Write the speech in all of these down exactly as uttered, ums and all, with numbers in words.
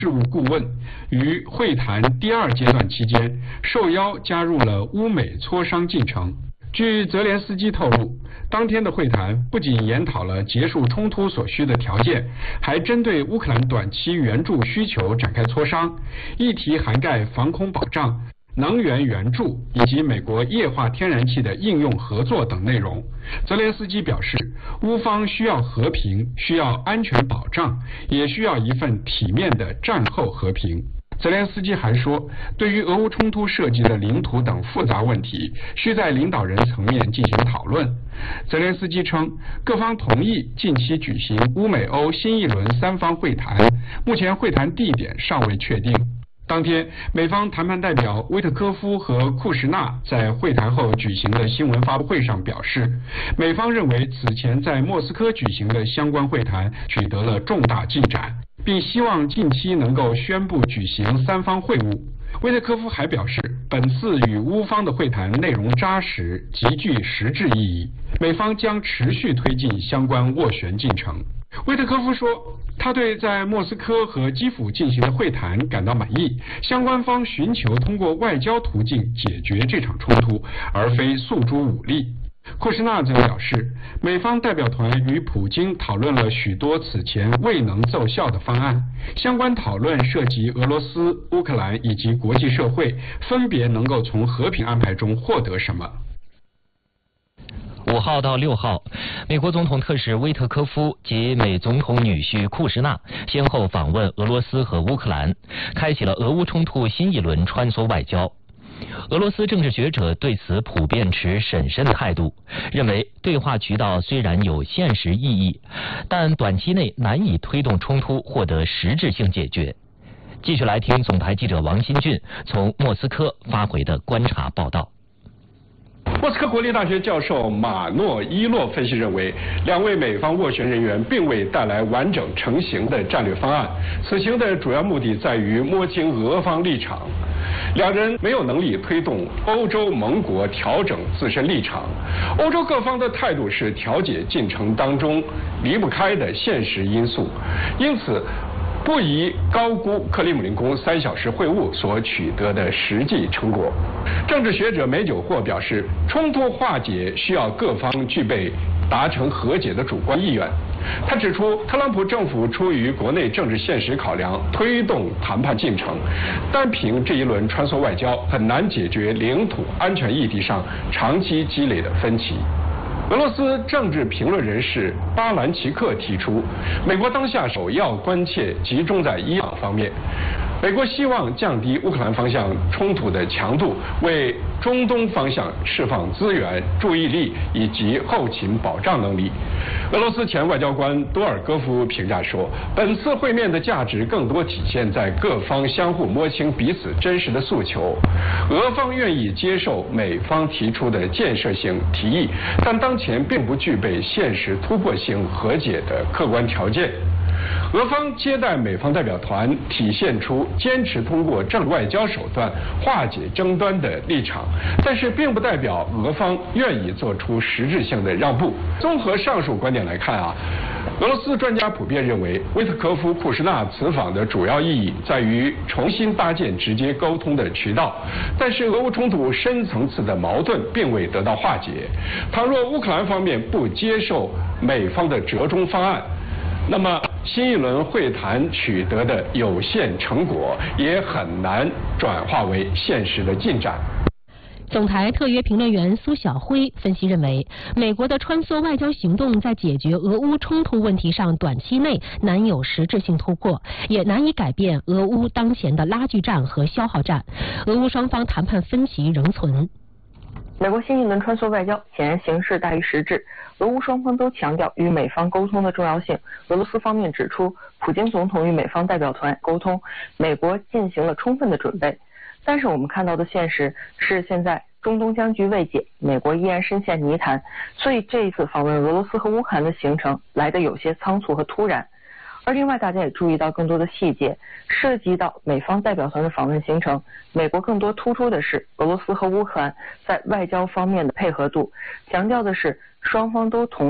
事务顾问于会谈第二阶段期间受邀加入了乌美磋商进程。据泽连斯基透露，当天的会谈不仅研讨了结束冲突所需的条件，还针对乌克兰短期援助需求展开磋商，议题涵盖防空保障、能源援助以及美国液化天然气的应用合作等内容。泽连斯基表示，乌方需要和平，需要安全保障，也需要一份体面的战后和平。泽连斯基还说，对于俄乌冲突涉及的领土等复杂问题，需在领导人层面进行讨论。泽连斯基称，各方同意近期举行乌美欧新一轮三方会谈，目前会谈地点尚未确定。当天，美方谈判代表威特科夫和库什纳在会谈后举行的新闻发布会上表示，美方认为此前在莫斯科举行的相关会谈取得了重大进展，并希望近期能够宣布举行三方会晤。威特科夫还表示，本次与乌方的会谈内容扎实，极具实质意义，美方将持续推进相关斡旋进程。威特科夫说，他对在莫斯科和基辅进行的会谈感到满意，相关方寻求通过外交途径解决这场冲突，而非诉诸武力。库什纳则表示，美方代表团与普京讨论了许多此前未能奏效的方案，相关讨论涉及俄罗斯、乌克兰以及国际社会分别能够从和平安排中获得什么。 五号到六号，美国总统特使威特科夫及美总统女婿库什纳先后访问俄罗斯和乌克兰，开启了俄乌冲突新一轮穿梭外交。俄罗斯政治学者对此普遍持审慎的态度，认为对话渠道虽然有现实意义，但短期内难以推动冲突获得实质性解决。继续来听总台记者王新俊从莫斯科发回的观察报道。 莫斯科国立大学教授马诺伊洛分析认为，两位美方斡旋人员并未带来完整成型的战略方案，此行的主要目的在于摸清俄方立场。两人没有能力推动欧洲盟国调整自身立场，欧洲各方的态度是调解进程当中离不开的现实因素，因此不宜高估克里姆林宫三小时会晤所取得的实际成果。政治学者梅久霍表示，冲突化解需要各方具备达成和解的主观意愿。他指出，特朗普政府出于国内政治现实考量，推动谈判进程，单凭这一轮穿梭外交很难解决领土安全议题上长期积累的分歧。俄罗斯政治评论人士巴兰奇克提出，美国当下首要关切集中在伊朗方面。美国希望降低乌克兰方向冲突的强度，为中东方向释放资源、注意力以及后勤保障能力。俄罗斯前外交官多尔戈夫评价说，本次会面的价值更多体现在各方相互摸清彼此真实的诉求。俄方愿意接受美方提出的建设性提议，但当前并不具备现实突破性和解的客观条件。俄方接待美方代表团，体现出坚持通过政治外交手段化解争端的立场，但是并不代表俄方愿意做出实质性的让步。综合上述观点来看啊，俄罗斯专家普遍认为，威特科夫、库什纳此访的主要意义在于重新搭建直接沟通的渠道，但是俄乌冲突深层次的矛盾并未得到化解。倘若乌克兰方面不接受美方的折中方案，那么新一轮会谈取得的有限成果也很难转化为现实的进展。 总台特约评论员苏晓辉分析认为，美国的穿梭外交行动在解决俄乌冲突问题上短期内难有实质性突破，也难以改变俄乌当前的拉锯战和消耗战，俄乌双方谈判分歧仍存。 美国新一轮穿梭外交显然形式大于实质，俄乌双方都强调与美方沟通的重要性。俄罗斯方面指出，普京总统与美方代表团沟通，美国进行了充分的准备。但是我们看到的现实是，现在中东僵局未解，美国依然深陷泥潭，所以这一次访问俄罗斯和乌克兰的行程来得有些仓促和突然。而另外大家也注意到更多的细节，涉及到美方代表团的访问行程，美国更多突出的是俄罗斯和乌克兰在外交方面的配合度，强调的是双方都同意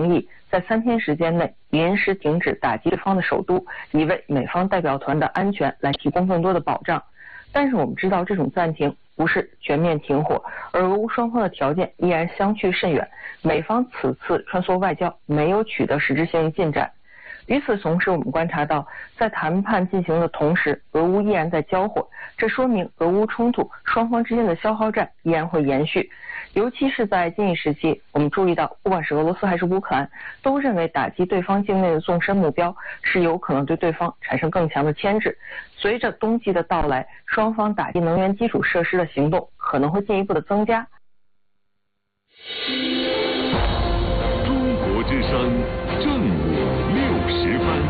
在三天时间内临时停止打击对方的首都，以为美方代表团的安全来提供更多的保障。但是我们知道，这种暂停不是全面停火，而俄乌双方的条件依然相去甚远。美方此次穿梭外交没有取得实质性的进展。与此同时，我们观察到，在谈判进行的同时，俄乌依然在交火，这说明俄乌冲突双方之间的消耗战依然会延续。尤其是在近一时期，我们注意到，不管是俄罗斯还是乌克兰，都认为打击对方境内的纵深目标是有可能对对方产生更强的牵制。随着冬季的到来，双方打击能源基础设施的行动可能会进一步的增加。 中国之声正午六时分。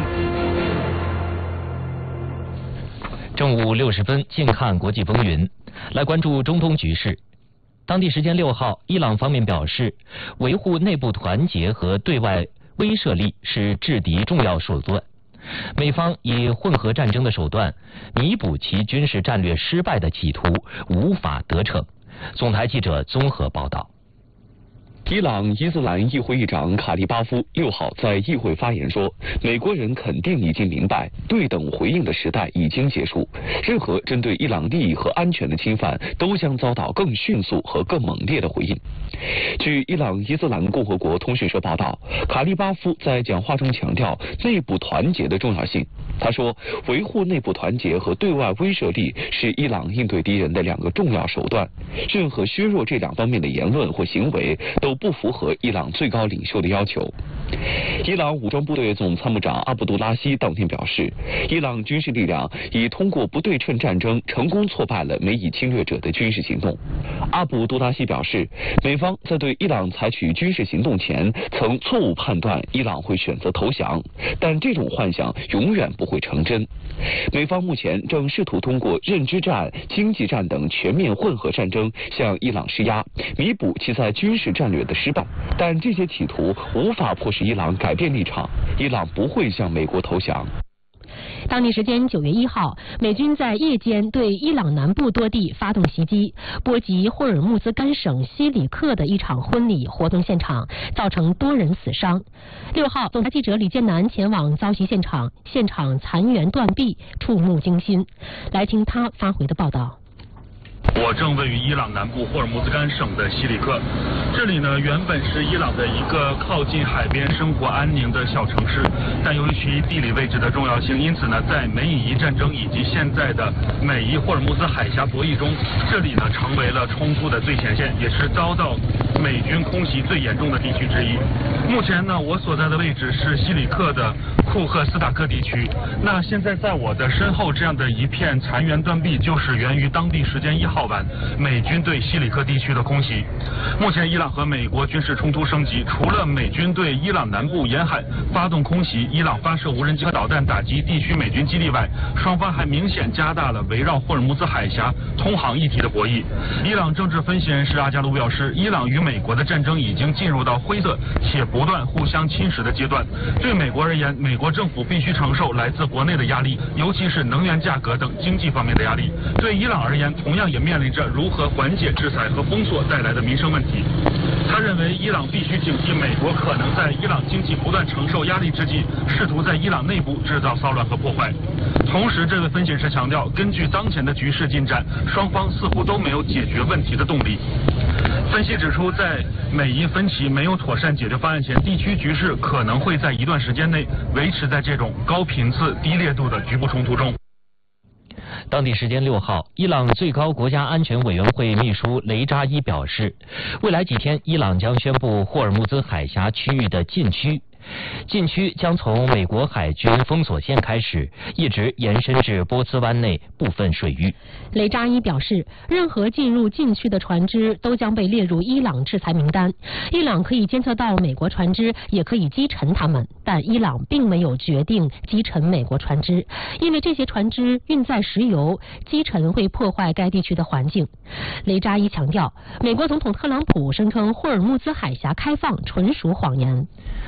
正午六十分，近看国际风云，来关注中东局势。当地时间六号，伊朗方面表示，维护内部团结和对外威慑力是制敌重要手段。美方以混合战争的手段弥补其军事战略失败的企图无法得逞。总台记者综合报道。 伊朗伊斯兰议会议长卡利巴夫六号在议会发言说，美国人肯定已经明白，对等回应的时代已经结束，任何针对伊朗利益和安全的侵犯都将遭到更迅速和更猛烈的回应。据伊朗伊斯兰共和国通讯社报道，卡利巴夫在讲话中强调内部团结的重要性。他说，维护内部团结和对外威慑力是伊朗应对敌人的两个重要手段，任何削弱这两方面的言论或行为都不符合伊朗最高领袖的要求。伊朗武装部队总参谋长阿卜杜拉希当天表示，伊朗军事力量已通过不对称战争成功挫败了美以侵略者的军事行动。阿卜杜拉希表示，美方在对伊朗采取军事行动前曾错误判断伊朗会选择投降，但这种幻想永远不会成真。美方目前正试图通过认知战、经济战等全面混合战争向伊朗施压，弥补其在军事战略的失败，但这些企图无法迫使伊朗改变立场，伊朗不会向美国投降。 当地时间九月一号，美军在夜间对伊朗南部多地发动袭击，波及霍尔木兹干省西里克的一场婚礼活动现场，造成多人死伤。六号，总台记者李建南前往遭袭现场，现场残垣断壁，触目惊心。来听他发回的报道。 我正位于伊朗南部霍尔木兹干省的西里克，这里呢原本是伊朗的一个靠近海边、生活安宁的小城市，但由于其地理位置的重要性，因此呢，在美以伊战争以及现在的美伊霍尔木兹海峡博弈中，这里呢成为了冲突的最前线，也是遭到美军空袭最严重的地区之一。目前呢，我所在的位置是西里克的库赫斯塔克地区。那现在在我的身后这样的一片残垣断壁，就是源于当地时间一号晚美军对西里克地区的空袭。目前伊朗和美国军事冲突升级，除了美军对伊朗南部沿海发动空袭，伊朗发射无人机和导弹打击地区美军基地外，双方还明显加大了围绕霍尔木兹海峡通航议题的博弈。伊朗政治分析人士阿加卢表示，伊朗与美国的战争已经进入到灰色且不断互相侵蚀的阶段。对美国而言，美国政府必须承受来自国内的压力，尤其是能源价格等经济方面的压力。对伊朗而言，同样也面临着如何缓解制裁和封锁带来的民生问题。他认为，伊朗必须警惕美国可能在伊朗经济不断承受压力之际，试图在伊朗内部制造骚乱和破坏。同时，这位分析师强调，根据当前的局势进展，双方似乎都没有解决问题的动力。分析指出，在美伊分歧没有妥善解决方案前，地区局势可能会在一段时间内维持在这种高频次、低烈度的局部冲突中。 当地时间六号，伊朗最高国家安全委员会秘书雷扎伊表示，未来几天伊朗将宣布霍尔木兹海峡区域的禁区。禁区将从美国海军封锁线开始，一直延伸至波斯湾内部分水域。 雷扎伊表示，任何进入禁区的船只都将被列入伊朗制裁名单。伊朗可以监测到美国船只，也可以击沉它们，但伊朗并没有决定击沉美国船只，因为这些船只运载石油，击沉会破坏该地区的环境。雷扎伊强调，美国总统特朗普声称霍尔木兹海峡开放纯属谎言。 当地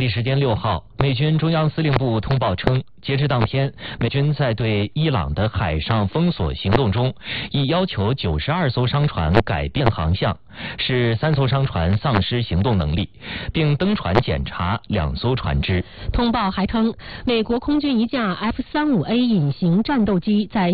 地时间六号，美军中央司令部通报称，截至当天，美军在对伊朗的海上封锁行动中，已要求九十二艘商船改变航向，使三艘商船丧失行动能力，并登船检查两艘船只。 通报还称，美国空军一架 F 三十五 A 隐形战斗机在